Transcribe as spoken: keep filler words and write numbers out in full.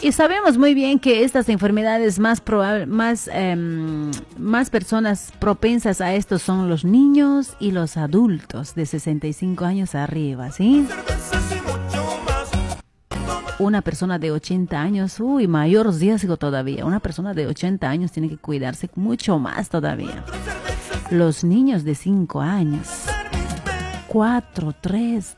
Y sabemos muy bien que estas enfermedades más probable, más, eh, más personas propensas a esto son los niños y los adultos de sesenta y cinco años arriba, ¿sí? Una persona de ochenta años, uy, mayor riesgo todavía. Una persona de ochenta años tiene que cuidarse mucho más todavía. Los niños de cinco años, cuatro, tres,